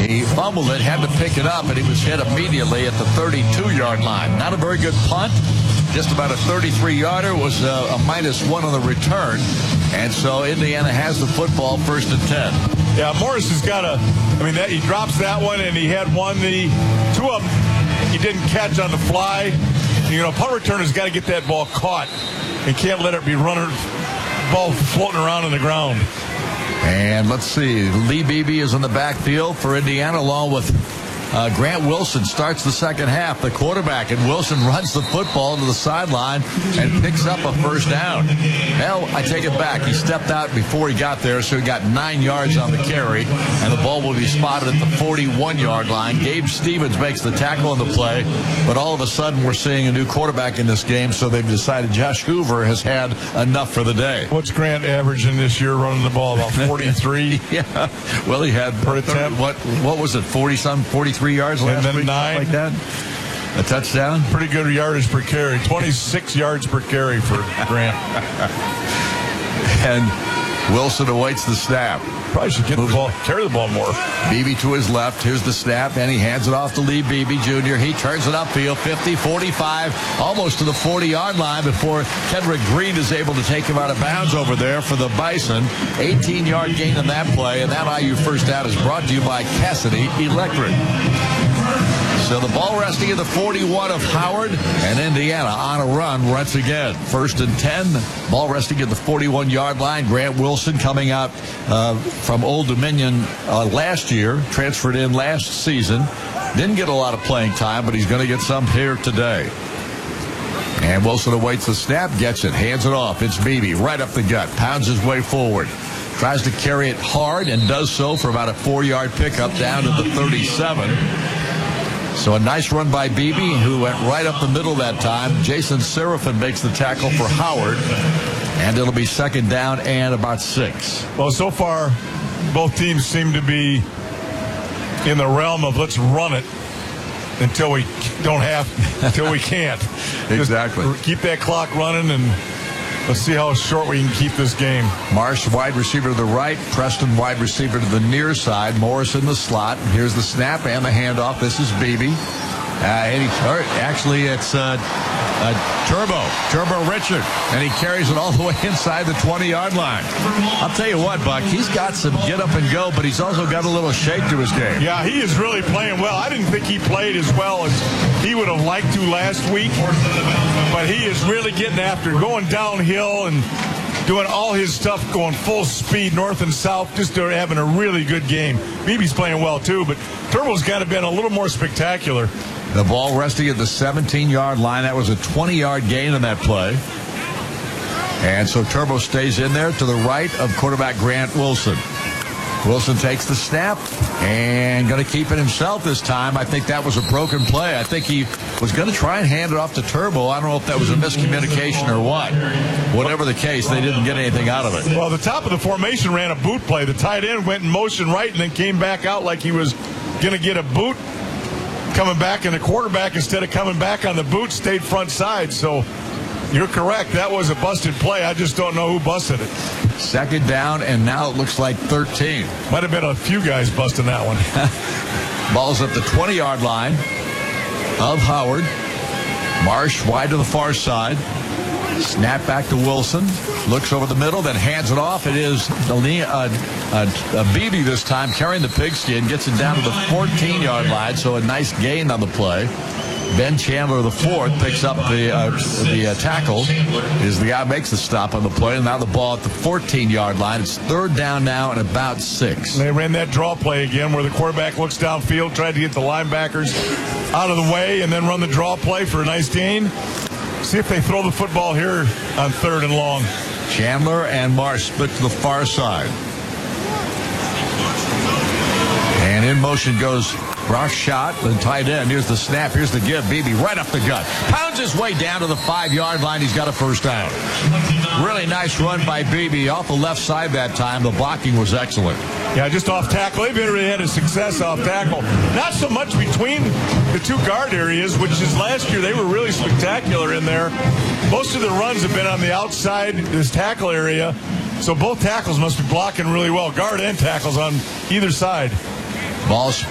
He fumbled it, had to pick it up, and he was hit immediately at the 32-yard line. Not a very good punt. Just about a 33-yarder. Was a -1 on the return. And so Indiana has the football, 1st and 10. Yeah, Morris has got he drops that one, and he had one, two of them he didn't catch on the fly. Punt returner's got to get that ball caught and can't let it be ball floating around on the ground. And let's see, Lee Beebe is in the backfield for Indiana, along with Grant Wilson. Starts the second half, the quarterback, and Wilson runs the football to the sideline and picks up a 1st down. Hell, I take it back. He stepped out before he got there, so he got 9 yards on the carry, and the ball will be spotted at the 41-yard line. Gabe Stevens makes the tackle on the play, but all of a sudden we're seeing a new quarterback in this game, so they've decided Josh Hoover has had enough for the day. What's Grant averaging this year running the ball? About 43? Yeah. Well, he had per attempt. What was it, 40-some, 43 yards last week? 9. Like that? A touchdown? Pretty good yardage per carry. 26 yards per carry for Grant. And Wilson awaits the snap. Probably should get the ball, carry the ball more. Beebe to his left. Here's the snap, and he hands it off to Lee Beebe Jr. He turns it upfield, 50, 45, almost to the 40-yard line before Kendrick Green is able to take him out of bounds over there for the Bison. 18-yard gain in that play, and that IU first down is brought to you by Cassidy Electric. So the ball resting at the 41 of Howard, and Indiana on a run once again. 1st and 10. Ball resting at the 41-yard line. Grant Wilson coming out from Old Dominion last year, transferred in last season. Didn't get a lot of playing time, but he's going to get some here today. And Wilson awaits the snap, gets it, hands it off. It's Beebe right up the gut, pounds his way forward. Tries to carry it hard and does so for about a 4-yard pickup down to the 37. So a nice run by Beebe, who went right up the middle that time. Jason Seraphin makes the tackle for Howard, and it'll be 2nd down and about 6. Well, so far, both teams seem to be in the realm of let's run it until we until we can't. Exactly. Just keep that clock running, and let's see how short we can keep this game. Marsh, wide receiver to the right. Preston, wide receiver to the near side. Morris in the slot. Here's the snap and the handoff. This is Beebe. And he hurt. Actually, it's Turbo Richard. And he carries it all the way inside the 20-yard line. I'll tell you what, Buck, he's got some get up and go, but he's also got a little shake to his game. Yeah, he is really playing well. I didn't think he played as well as he would have liked to last week, but he is really getting after going downhill and doing all his stuff, going full speed north and south, just having a really good game. Beebe's playing well too, but Turbo's got to been a little more spectacular. The ball resting at the 17-yard line. That was a 20-yard gain on that play. And so Turbo stays in there to the right of quarterback Grant Wilson. Wilson takes the snap and going to keep it himself this time. I think that was a broken play. I think he was going to try and hand it off to Turbo. I don't know if that was a miscommunication or what. Whatever the case, they didn't get anything out of it. Well, the top of the formation ran a boot play. The tight end went in motion right and then came back out like he was going to get a boot coming back, and the quarterback, instead of coming back on the boot, stayed front side. So you're correct. That was a busted play. I just don't know who busted it. 2nd down, and now it looks like 13. Might have been a few guys busting that one. Ball's at the 20-yard line of Howard. Marsh wide to the far side. Snap back to Wilson. Looks over the middle, then hands it off. It is Beebe this time carrying the pigskin. Gets it down to the 14-yard line, so a nice gain on the play. Ben Chandler, the fourth, picks up the tackle. Is the guy who makes the stop on the play. And now the ball at the 14-yard line. It's 3rd down now and about 6. They ran that draw play again where the quarterback looks downfield, tried to get the linebackers out of the way, and then run the draw play for a nice gain. See if they throw the football here on 3rd and long. Chandler and Marsh split to the far side. And in motion goes Rock shot, the tight end. Here's the snap. Here's the give. Beebe right up the gut. Pounds his way down to the 5-yard line. He's got a first down. Really nice run by Beebe off the left side that time. The blocking was excellent. Yeah, just off tackle. They've really had a success off tackle. Not so much between the two guard areas, which is last year they were really spectacular in there. Most of the runs have been on the outside, this tackle area. So both tackles must be blocking really well. Guard and tackles on either side. Ball